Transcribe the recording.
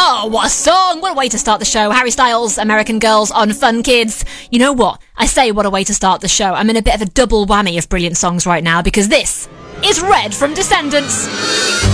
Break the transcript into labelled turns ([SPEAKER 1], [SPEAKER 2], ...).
[SPEAKER 1] Oh, what a song! What a way to start the show. Harry Styles, American Girls on Fun Kids. You know what? I say what a way to start the show. I'm in a bit of a double whammy of brilliant songs right now because this is Red from Descendants.